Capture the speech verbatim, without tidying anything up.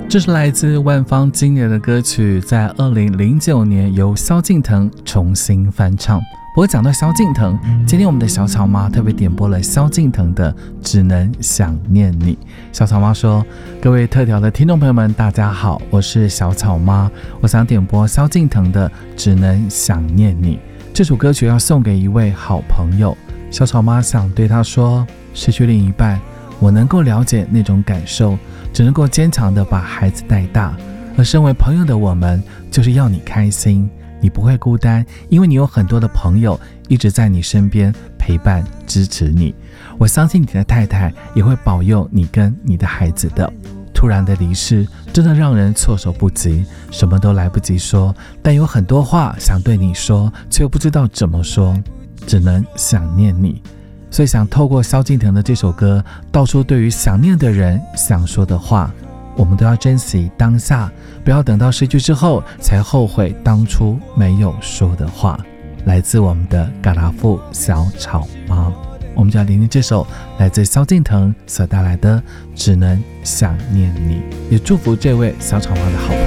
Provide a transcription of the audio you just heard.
这是来自万芳今年的歌曲，在二零零九年由萧敬腾重新翻唱。不过讲到萧敬腾，今天我们的小草妈特别点播了萧敬腾的《只能想念你》。小草妈说：各位特调的听众朋友们大家好，我是小草妈，我想点播萧敬腾的《只能想念你》。这首歌曲要送给一位好朋友，小草妈想对他说：失去另一半，我能够了解那种感受，只能够坚强地把孩子带大，而身为朋友的我们就是要你开心，你不会孤单，因为你有很多的朋友一直在你身边陪伴支持你。我相信你的太太也会保佑你跟你的孩子的。突然的离世真的让人措手不及，什么都来不及说，但有很多话想对你说，却又不知道怎么说，只能想念你。所以想透过萧敬腾的这首歌，道出对于想念的人想说的话。我们都要珍惜当下，不要等到失去之后才后悔当初没有说的话。来自我们的嘎达夫小草妈，我们就要聆听这首来自萧敬腾所带来的《只能想念你》，也祝福这位小草妈的好